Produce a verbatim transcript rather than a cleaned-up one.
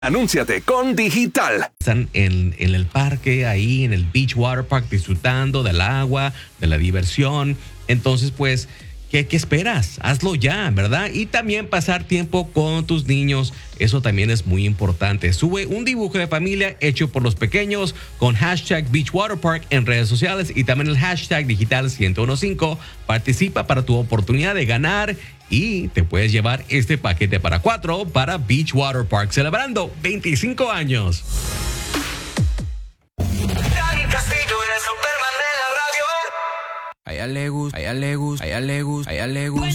Anúnciate con Digital. Están en, en el parque, ahí en el Beach Water Park, disfrutando del agua, de la diversión. Entonces, pues, ¿qué, qué esperas? Hazlo ya, ¿verdad? Y también pasar tiempo con tus niños. Eso también es muy importante. Sube un dibujo de familia hecho por los pequeños con hashtag Beach Water Park en redes sociales y también el hashtag Digital ciento quince. Participa para tu oportunidad de ganar y te puedes llevar este paquete para cuatro para Beach Water Park, celebrando veinticinco años. Dani Castillo es Superman de la radio. A ella le gusta, a ella le gusta, a ella le gusta, a ella le gusta.